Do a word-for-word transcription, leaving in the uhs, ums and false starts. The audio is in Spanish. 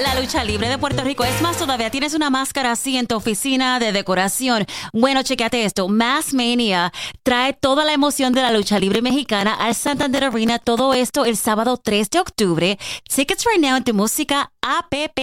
La lucha libre de Puerto Rico. Es más, todavía tienes una máscara así en tu oficina de decoración. Bueno, chequeate esto. Mass Mania trae toda la emoción de la lucha libre mexicana al Santander Arena. Todo esto el sábado tres de octubre. Tickets right now en tu música app.